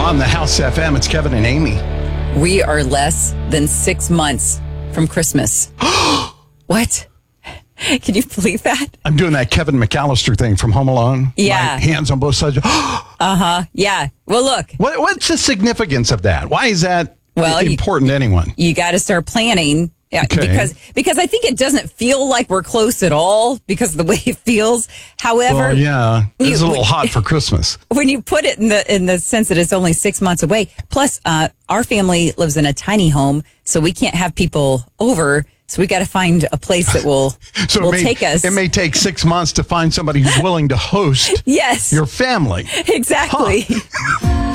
On the House FM, it's Kevin and Amy. We are less than 6 months from Christmas. What? Can you believe that? I'm doing that Kevin McAllister thing from Home Alone. Yeah. My hands on both sides. Yeah. Well, look. What's the significance of that? Why is that important to anyone? You got to start planning. Yeah, Okay. because I think it doesn't feel like we're close at all because of the way it feels. However, it's a little hot for Christmas. When you put it in the sense that it's only 6 months away. Plus, our family lives in a tiny home, so we can't have people over. So we got to find a place that will take us. It may take 6 months to find somebody who's willing to host yes. your family. Exactly. Huh.